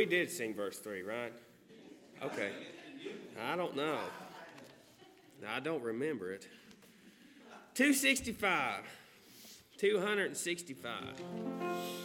We did sing verse 3, right? Okay. I don't know. I don't remember it. 265.